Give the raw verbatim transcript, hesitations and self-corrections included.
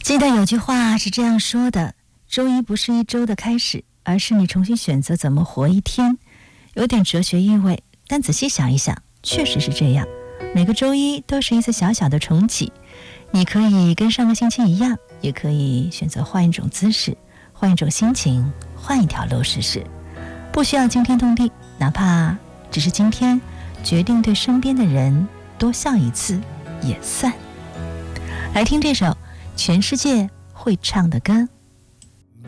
记得有句话是这样说的：周一不是一周的开始，而是你重新选择怎么活一天。有点哲学意味，但仔细想一想，确实是这样。每个周一都是一次小小的重启，你可以跟上个星期一样，也可以选择换一种姿势，换一种心情，换一条路试试。不需要惊天动地，哪怕只是今天决定对身边的人多笑一次也算。来听这首全世界会唱的歌。